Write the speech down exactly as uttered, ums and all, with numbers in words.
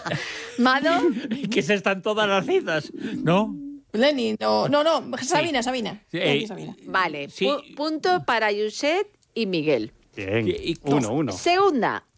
Mado. Que se están todas las citas, ¿no? Lenin, no, no, no, Sabina, Sabina. Sí, Aquí, eh, Sabina. Vale, Sí. pu- punto para Yuset y Miguel. Bien, Y- uno, uno. Segunda,